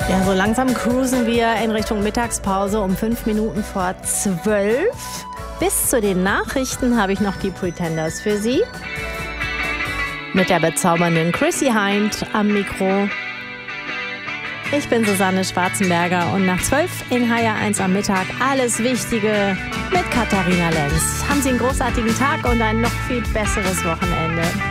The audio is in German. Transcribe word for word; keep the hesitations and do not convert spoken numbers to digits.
Ja, so langsam cruisen wir in Richtung Mittagspause um fünf Minuten vor zwölf. Bis zu den Nachrichten habe ich noch die Pretenders für Sie. Mit der bezaubernden Chrissy Hind am Mikro. Ich bin Susanne Schwarzenberger und nach zwölf in H R eins am Mittag alles Wichtige mit Katharina Lenz. Haben Sie einen großartigen Tag und ein noch viel besseres Wochenende.